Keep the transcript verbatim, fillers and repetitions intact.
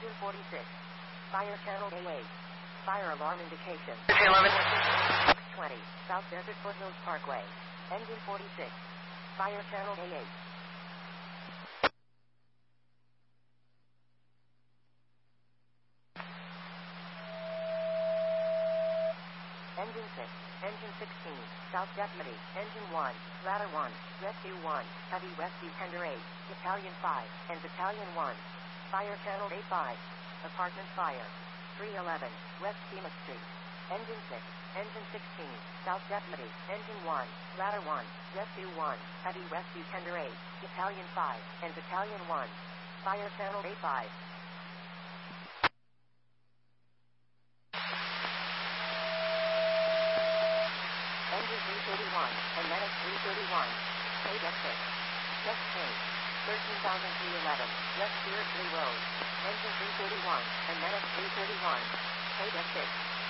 Engine forty-six. Fire channel A eight. Fire alarm indication. eleven. six twenty. South Desert Foothills Parkway. Engine forty-six. Fire channel A eight. Engine six. Engine sixteen. South Deputy. Engine one. Ladder one. Rescue one. Heavy Rescue Tender eight. Battalion five. And Battalion one. Fire channel A five. Apartment fire. three eleven. West Schema Street. Engine six. Engine sixteen. South Deputy. Engine one. Ladder one. Rescue one. Heavy Rescue Tender eight. Battalion five. And Battalion one. Fire channel A five. Engine three thirty-one. And Medic three thirty-one. Paydeck six. Check change. thirteen thousand three eleven. West Spirit three Road. Engine three thirty-one. And Medic three thirty-one. Paydeck six.